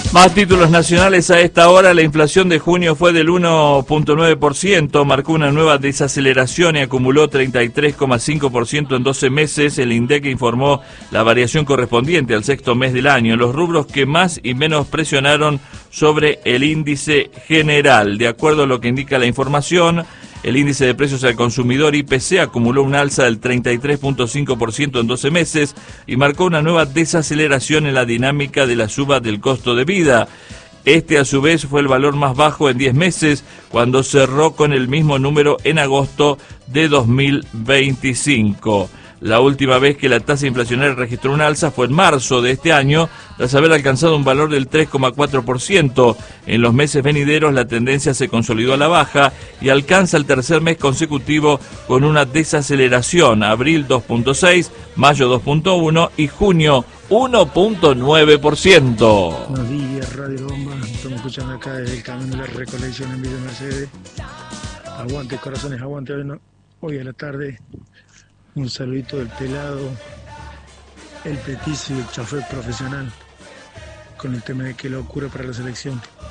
Más títulos nacionales a esta hora. La inflación de junio fue del 1.9%, marcó una nueva desaceleración y acumuló 33,5% en 12 meses. El INDEC informó la variación correspondiente al sexto mes del año, los rubros que más y menos presionaron sobre el índice general. De acuerdo a lo que indica la información, el índice de precios al consumidor IPC acumuló un alza del 33,5% en 12 meses y marcó una nueva desaceleración en la dinámica de la suba del costo de vida. Este, a su vez, fue el valor más bajo en 10 meses, cuando cerró con el mismo número en agosto de 2025. La última vez que la tasa inflacionaria registró un alza fue en marzo de este año, tras haber alcanzado un valor del 3,4%. En los meses venideros la tendencia se consolidó a la baja y alcanza el tercer mes consecutivo con una desaceleración. Abril 2,6%, mayo 2,1% y junio 1,9%. Buenos días, Radio Bomba. Estamos escuchando acá desde el camino de la recolección en Villa Mercedes. Aguante, corazones, aguante. Hoy a la tarde, un saludito del pelado, el petizo y el chofer profesional con el tema de qué locura para la selección.